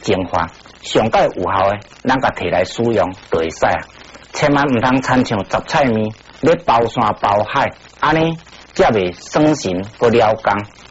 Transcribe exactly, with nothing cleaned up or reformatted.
蒸发，上盖有效的，咱甲摕来使用就会使啊。千万毋通亲像杂菜面，咧包山包海，安尼则袂爽神，阁了工。